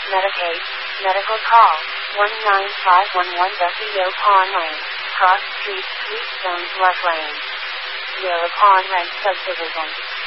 Medicaid, medical call, 19511 W Pond Lane, Cross Street, Sweetstones, Luck Lane. Yellow Pond Ranch Subdivision.